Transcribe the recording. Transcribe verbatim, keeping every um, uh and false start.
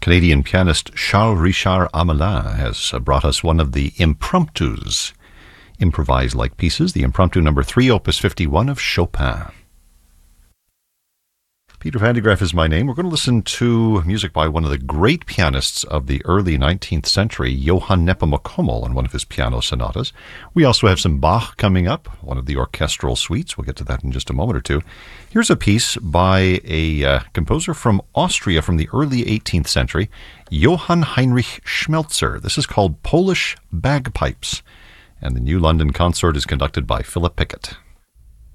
Canadian pianist Charles Richard Amelin has brought us one of the impromptus, improvised-like pieces, the impromptu number three, opus fifty-one of Chopin. Peter van de Graaff is my name. We're going to listen to music by one of the great pianists of the early nineteenth century, Johann Nepomuk on one of his piano sonatas. We also have some Bach coming up, one of the orchestral suites. We'll get to that in just a moment or two. Here's a piece by a uh, composer from Austria from the early eighteenth century, Johann Heinrich Schmelzer. This is called Polish Bagpipes, and the New London Consort is conducted by Philip Pickett.